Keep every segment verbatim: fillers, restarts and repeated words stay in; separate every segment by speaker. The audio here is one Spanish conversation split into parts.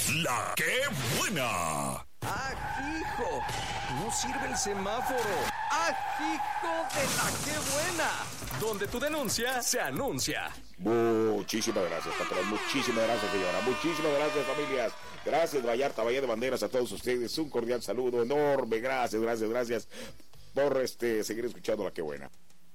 Speaker 1: La que buena.
Speaker 2: ¡Ajijo! No sirve el semáforo. ¡Ajijo de la que buena! Donde tu denuncia se anuncia.
Speaker 3: Muchísimas gracias, patrón. Muchísimas gracias, señora. Muchísimas gracias, familias. Gracias, Vallarta, Bahía de Banderas, a todos ustedes. Un cordial saludo enorme. Gracias, gracias, gracias por este seguir escuchando La que buena.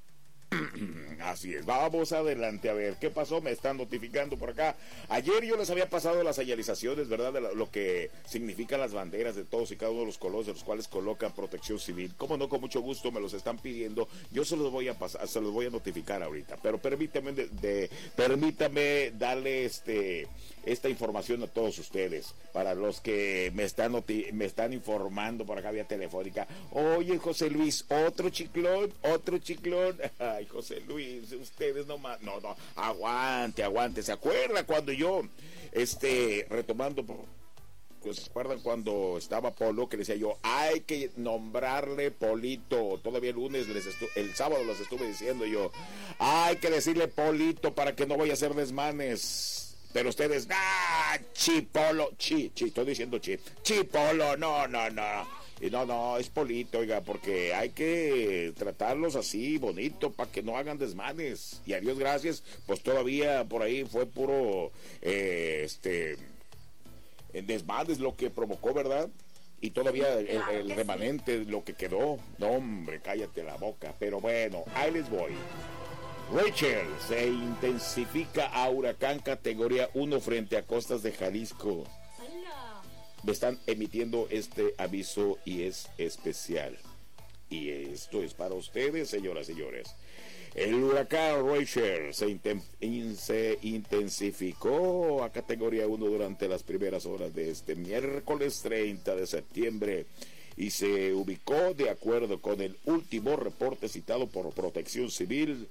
Speaker 3: Así es, vamos adelante a ver qué pasó. Me están notificando por acá. Ayer yo les había pasado las señalizaciones, ¿verdad? De lo, lo que significan las banderas de todos y cada uno de los colores de los cuales colocan Protección Civil. Como no, con mucho gusto me los están pidiendo. Yo se los voy a pasar, se los voy a notificar ahorita. Pero permítame de, de permítame darle este esta información a todos ustedes, para los que me están noti- me están informando por acá vía telefónica. Oye, José Luis, otro chiclón, otro chiclón. Ay, José Luis, ustedes nomás, no, no, aguante, aguante. ¿Se acuerda cuando yo, este, retomando, pues, ¿se acuerdan cuando estaba Polo, que le decía yo, hay que nombrarle Polito? Todavía el lunes, les estu- el sábado los estuve diciendo yo, hay que decirle Polito para que no vaya a hacer desmanes. Pero ustedes, ¡ah! Chipolo, chi, chi, estoy diciendo chi, Chipolo, no, no, no. Y no, no, es Polito, oiga, porque hay que tratarlos así, bonito, para que no hagan desmanes. Y a Dios gracias, pues todavía por ahí fue puro, eh, este, desmanes lo que provocó, ¿verdad? Y todavía el, el, el remanente, lo que quedó. No, hombre, cállate la boca. Pero bueno, ahí les voy. Rachel, se intensifica a huracán categoría uno frente a costas de Jalisco.
Speaker 4: Hola.
Speaker 3: Me están emitiendo este aviso y es especial. Y esto es para ustedes, señoras y señores. El huracán Rachel se, inten- in- se intensificó a categoría uno durante las primeras horas de este miércoles treinta de septiembre y se ubicó, de acuerdo con el último reporte citado por Protección Civil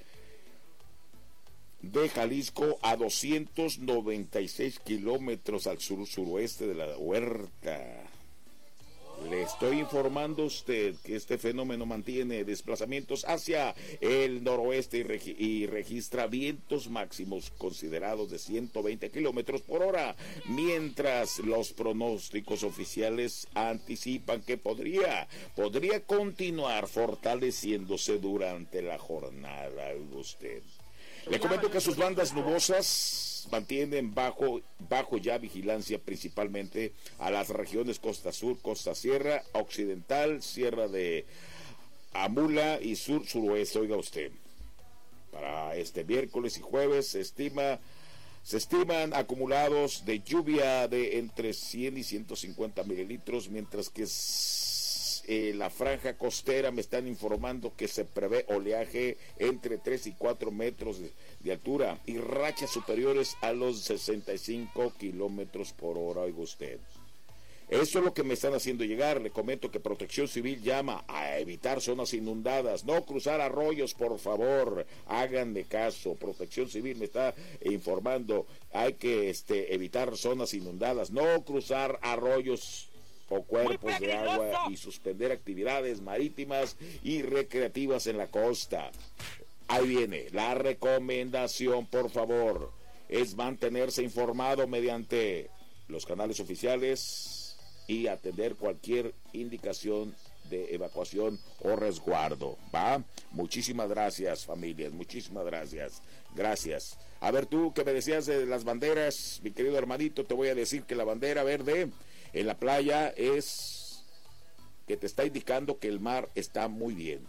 Speaker 3: de Jalisco, a doscientos noventa y seis kilómetros al sur-suroeste de la Huerta. Le estoy informando a usted que este fenómeno mantiene desplazamientos hacia el noroeste y, regi- y registra vientos máximos considerados de ciento veinte kilómetros por hora, mientras los pronósticos oficiales anticipan que podría, podría continuar fortaleciéndose durante la jornada. Usted. Le comento que sus bandas nubosas mantienen bajo, bajo ya vigilancia principalmente a las regiones Costa Sur, Costa Sierra, Occidental, Sierra de Amula y Sur Suroeste. Oiga usted, para este miércoles y jueves se estima se estiman acumulados de lluvia de entre cien y ciento cincuenta mililitros, mientras que Eh, la franja costera me están informando que se prevé oleaje entre tres y cuatro metros de, de altura y rachas superiores a los sesenta y cinco kilómetros por hora. Oiga usted, eso es lo que me están haciendo llegar. Le comento que Protección Civil llama a evitar zonas inundadas, no cruzar arroyos, por favor, háganme caso. Protección Civil me está informando, hay que este, evitar zonas inundadas, no cruzar arroyos o cuerpos de agua y suspender actividades marítimas y recreativas en la costa. Ahí viene la recomendación, por favor, es mantenerse informado mediante los canales oficiales y atender cualquier indicación de evacuación o resguardo, ¿va? Muchísimas gracias, familias, muchísimas gracias, gracias. A ver, tú que me decías de las banderas, mi querido hermanito, te voy a decir que la bandera verde en la playa es que te está indicando que el mar está muy bien.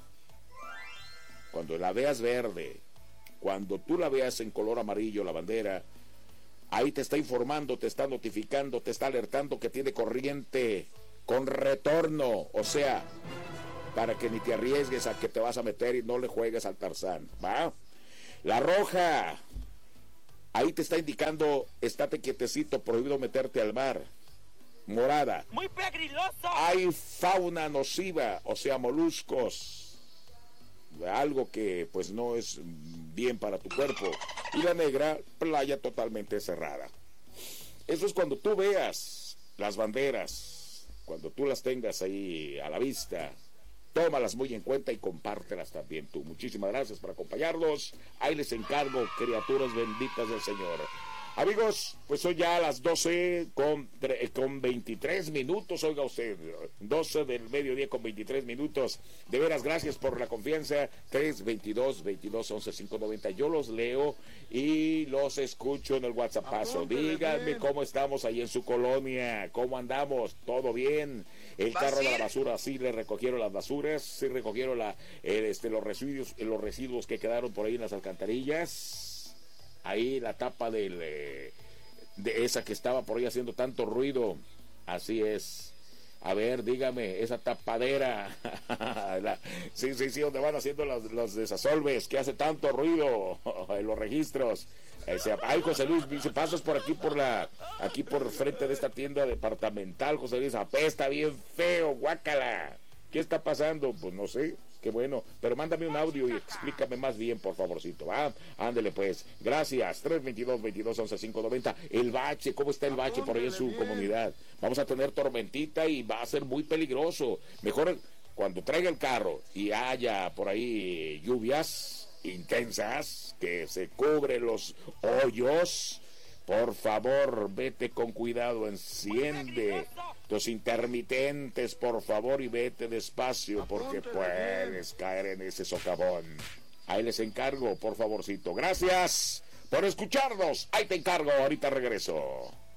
Speaker 3: Cuando la veas verde, cuando tú la veas en color amarillo, la bandera, ahí te está informando, te está notificando, te está alertando que tiene corriente con retorno, o sea, para que ni te arriesgues a que te vas a meter y no le juegues al Tarzán, ¿va? La roja, ahí te está indicando, estate quietecito, prohibido meterte al mar. Morada,
Speaker 4: ¡muy peligroso!
Speaker 3: hay fauna nociva, o sea, moluscos, algo que pues no es bien para tu cuerpo. Y la negra, playa totalmente cerrada. Eso es cuando tú veas las banderas, cuando tú las tengas ahí a la vista, tómalas muy en cuenta y compártelas también tú. Muchísimas gracias por acompañarnos. Ahí les encargo, criaturas benditas del Señor. Amigos, pues son ya las doce con, con veintitrés minutos, oiga usted, doce del mediodía con veintitrés minutos. De veras, gracias por la confianza. Tres veintidós, veintidós, once, cinco noventa. Yo los leo y los escucho en el WhatsApp. Paso. Díganme cómo estamos ahí en su colonia, cómo andamos, todo bien. El carro de la basura, sí le recogieron las basuras, sí recogieron la, eh, este, los residuos, los residuos que quedaron por ahí en las alcantarillas. Ahí la tapa del, eh, de esa que estaba por ahí haciendo tanto ruido. Así es. A ver, dígame, esa tapadera. la, sí, sí, sí, donde van haciendo los, los desasolves, que hace tanto ruido en los registros. Ese, ay, José Luis, dice, pasas por aquí, por la, aquí por frente de esta tienda departamental, José Luis, apesta bien feo, guácala. ¿Qué está pasando? Pues no sé. Qué bueno, pero mándame un audio y explícame más bien, por favorcito, ¿va? Ándele pues, gracias. Tres veintidós, veintidós, once, cinco noventa. El bache, ¿cómo está el bache por ahí en su comunidad? Vamos a tener tormentita y va a ser muy peligroso. Mejor cuando traiga el carro y haya por ahí lluvias intensas, que se cubren los hoyos, por favor, vete con cuidado, enciende tus intermitentes, por favor, y vete despacio, porque puedes caer en ese socavón. Ahí les encargo, por favorcito. Gracias por escucharnos. Ahí te encargo, ahorita regreso.